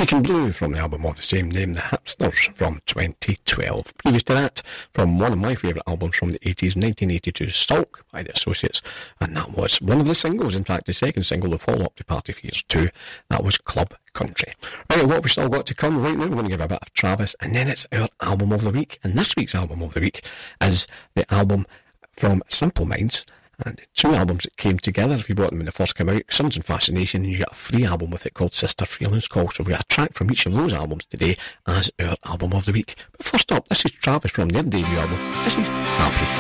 Peking Blue from the album of the same name, The Hipsters, from 2012. Previous to that, from one of my favourite albums from the 80s, 1982, Sulk by the Associates, and that was one of the singles, in fact the second single, the follow-up to Party Fears 2, that was Club Country. Right, what have we still got to come? Right now we're going to give a bit of Travis, and then it's our album of the week, and this week's album of the week is the album from Simple Minds, and two albums that came together. If you bought them when they first came out, Sons and Fascination, and you got a free album with it called Sister Feelings Call. So we got a track from each of those albums today as our album of the week. But first up, this is Travis from their debut album. This is Happy.